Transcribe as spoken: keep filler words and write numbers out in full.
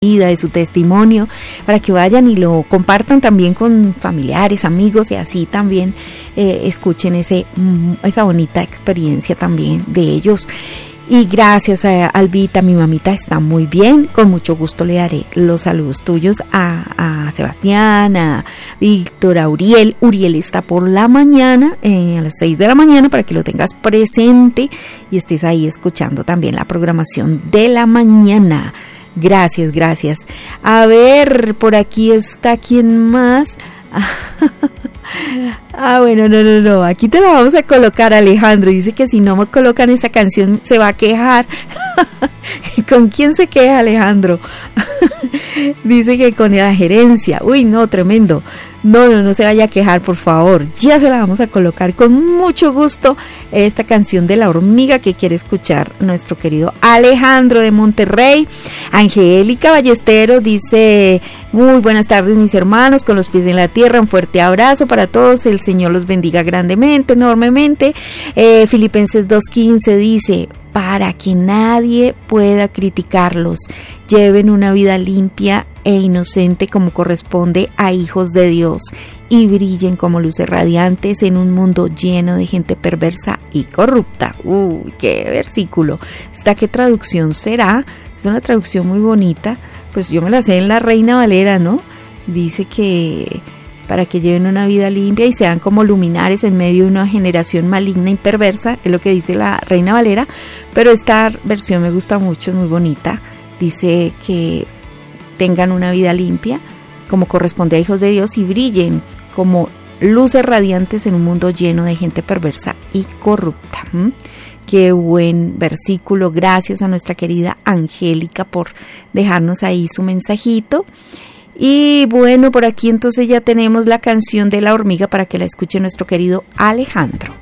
vida, de su testimonio, para que vayan y lo compartan también con familiares, amigos, y así también eh, escuchen ese, esa bonita experiencia también de ellos. Y gracias a Albita, mi mamita está muy bien, con mucho gusto le daré los saludos tuyos a, a Sebastián, a Víctor, a Uriel. Uriel está por la mañana, eh, a las seis de la mañana, para que lo tengas presente y estés ahí escuchando también la programación de la mañana. Gracias, gracias. A ver, por aquí está ¿quién más? Ah, bueno, no, no, no, aquí te la vamos a colocar, Alejandro. Dice que si no me colocan esa canción se va a quejar. ¿Con quién se queja, Alejandro? Dice que con la gerencia. Uy, no, tremendo. No, no, no se vaya a quejar, por favor. Ya se la vamos a colocar con mucho gusto, esta canción de La Hormiga que quiere escuchar nuestro querido Alejandro de Monterrey. Angélica Ballesteros dice: muy buenas tardes, mis hermanos, con los pies en la tierra, un fuerte abrazo para todos, el Señor los bendiga grandemente, enormemente. eh, Filipenses dos quince dice: para que nadie pueda criticarlos, lleven una vida limpia e inocente como corresponde a hijos de Dios y brillen como luces radiantes en un mundo lleno de gente perversa y corrupta. Uy, qué versículo. ¿Esta qué traducción será? Es una traducción muy bonita, pues yo me la sé en la Reina Valera, ¿no? Dice que para que lleven una vida limpia y sean como luminares en medio de una generación maligna y perversa, es lo que dice la Reina Valera, pero esta versión me gusta mucho, es muy bonita. Dice que tengan una vida limpia como corresponde a hijos de Dios y brillen como luces radiantes en un mundo lleno de gente perversa y corrupta. ¿Mm? Qué buen versículo. Gracias a nuestra querida Angélica por dejarnos ahí su mensajito. Y bueno, por aquí entonces ya tenemos la canción de La Hormiga para que la escuche nuestro querido Alejandro.